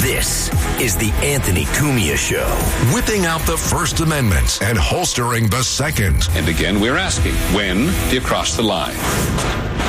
This is the Anthony Cumia Show. Whipping out the First Amendment and holstering the Second. And again, we're asking, when do you cross the line?